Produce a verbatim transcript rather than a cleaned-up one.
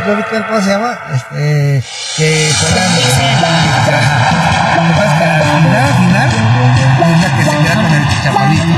no vi ¿cómo se llama? Este, que juegan